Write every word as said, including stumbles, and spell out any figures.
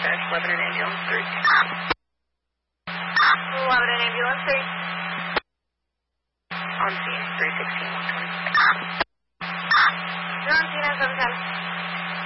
Lebanon Ambulance three. Lebanon Ambulance three. On scene, three sixteen, one twenty. You're on scene at seven ten.